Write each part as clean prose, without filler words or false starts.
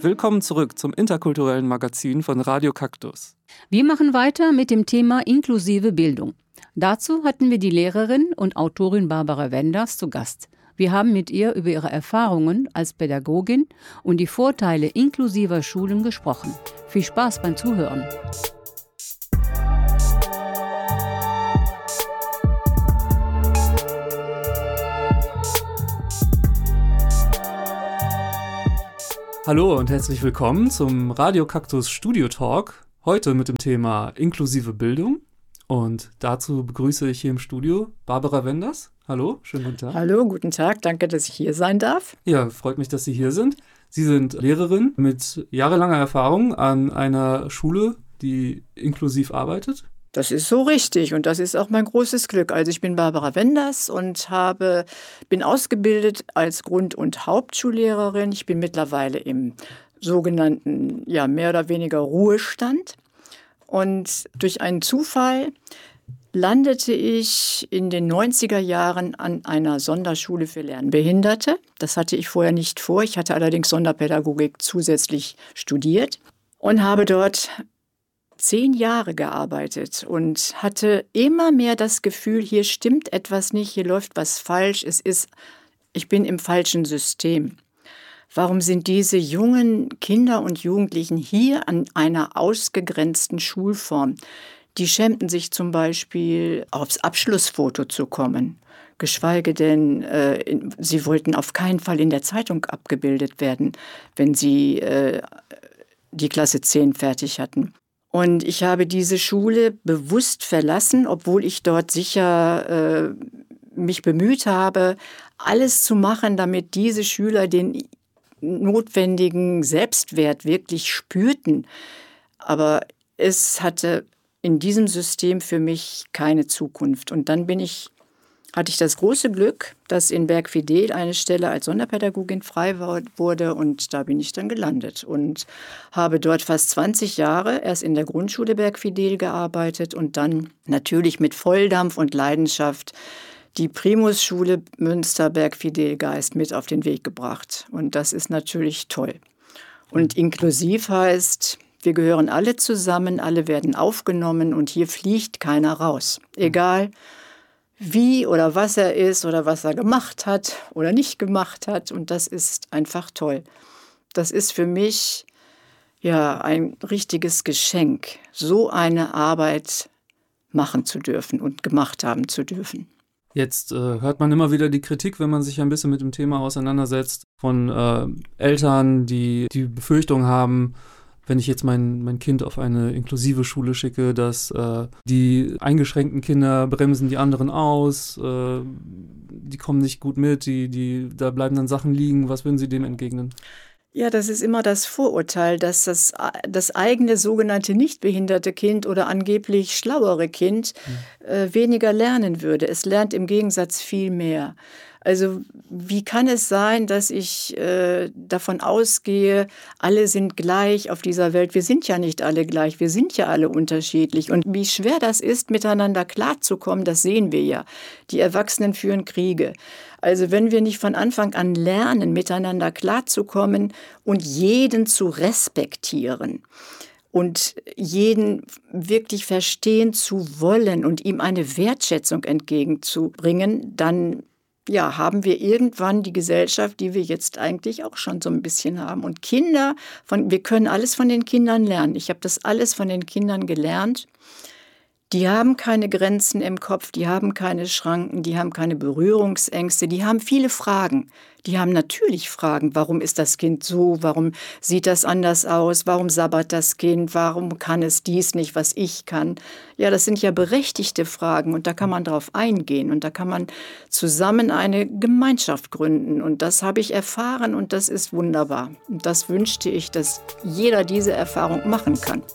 Willkommen zurück zum interkulturellen Magazin von Radio Kaktus. Wir machen weiter mit dem Thema inklusive Bildung. Dazu hatten wir die Lehrerin und Autorin Barbara Wenders zu Gast. Wir haben mit ihr über ihre Erfahrungen als Pädagogin und die Vorteile inklusiver Schulen gesprochen. Viel Spaß beim Zuhören. Hallo und herzlich willkommen zum Radio Kaktus Studio Talk. Heute mit dem Thema inklusive Bildung. Und dazu begrüße ich hier im Studio Barbara Wenders. Hallo, schönen guten Tag. Hallo, guten Tag. Danke, dass ich hier sein darf. Ja, freut mich, dass Sie hier sind. Sie sind Lehrerin mit jahrelanger Erfahrung an einer Schule, die inklusiv arbeitet. Das ist so richtig und das ist auch mein großes Glück. Also ich bin Barbara Wenders und bin ausgebildet als Grund- und Hauptschullehrerin. Ich bin mittlerweile im sogenannten, mehr oder weniger Ruhestand. Und durch einen Zufall landete ich in den 90er Jahren an einer Sonderschule für Lernbehinderte. Das hatte ich vorher nicht vor. Ich hatte allerdings Sonderpädagogik zusätzlich studiert und habe dort 10 Jahre gearbeitet und hatte immer mehr das Gefühl, hier stimmt etwas nicht, hier läuft was falsch, ich bin im falschen System. Warum sind diese jungen Kinder und Jugendlichen hier an einer ausgegrenzten Schulform? Die schämten sich zum Beispiel, aufs Abschlussfoto zu kommen. Geschweige denn, sie wollten auf keinen Fall in der Zeitung abgebildet werden, wenn sie die Klasse 10 fertig hatten. Und ich habe diese Schule bewusst verlassen, obwohl ich dort sicher mich bemüht habe, alles zu machen, damit diese Schüler den notwendigen Selbstwert wirklich spürten. Aber es hatte in diesem System für mich keine Zukunft. Und dann hatte ich das große Glück, dass in Bergfidel eine Stelle als Sonderpädagogin frei wurde und da bin ich dann gelandet und habe dort fast 20 Jahre erst in der Grundschule Bergfidel gearbeitet und dann natürlich mit Volldampf und Leidenschaft die Primusschule Münster Bergfidel Geist mit auf den Weg gebracht. Und das ist natürlich toll. Und inklusiv heißt, wir gehören alle zusammen, alle werden aufgenommen und hier fliegt keiner raus. Egal wie oder was er ist oder was er gemacht hat oder nicht gemacht hat. Und das ist einfach toll. Das ist für mich ein richtiges Geschenk, so eine Arbeit machen zu dürfen und gemacht haben zu dürfen. Jetzt hört man immer wieder die Kritik, wenn man sich ein bisschen mit dem Thema auseinandersetzt, von Eltern, die die Befürchtung haben, wenn ich jetzt mein Kind auf eine inklusive Schule schicke, dass die eingeschränkten Kinder bremsen die anderen aus, die kommen nicht gut mit, da bleiben dann Sachen liegen. Was würden Sie dem entgegnen? Ja, das ist immer das Vorurteil, dass das eigene sogenannte nicht behinderte Kind oder angeblich schlauere Kind weniger lernen würde. Es lernt im Gegensatz viel mehr. Also wie kann es sein, dass ich davon ausgehe, alle sind gleich auf dieser Welt? Wir sind ja nicht alle gleich, wir sind ja alle unterschiedlich. Und wie schwer das ist, miteinander klarzukommen, das sehen wir ja. Die Erwachsenen führen Kriege. Also wenn wir nicht von Anfang an lernen, miteinander klarzukommen und jeden zu respektieren und jeden wirklich verstehen zu wollen und ihm eine Wertschätzung entgegenzubringen, dann haben wir irgendwann die Gesellschaft, die wir jetzt eigentlich auch schon so ein bisschen haben. Und wir können alles von den Kindern lernen. Ich habe das alles von den Kindern gelernt. Die haben keine Grenzen im Kopf, die haben keine Schranken, die haben keine Berührungsängste, die haben viele Fragen. Die haben natürlich Fragen, warum ist das Kind so, warum sieht das anders aus, warum sabbert das Kind, warum kann es dies nicht, was ich kann. Ja, das sind ja berechtigte Fragen und da kann man drauf eingehen und da kann man zusammen eine Gemeinschaft gründen. Und das habe ich erfahren und das ist wunderbar. Und das wünschte ich, dass jeder diese Erfahrung machen kann.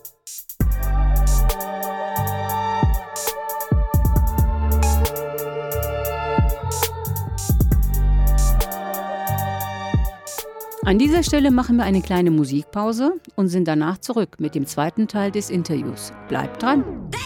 An dieser Stelle machen wir eine kleine Musikpause und sind danach zurück mit dem zweiten Teil des Interviews. Bleibt dran!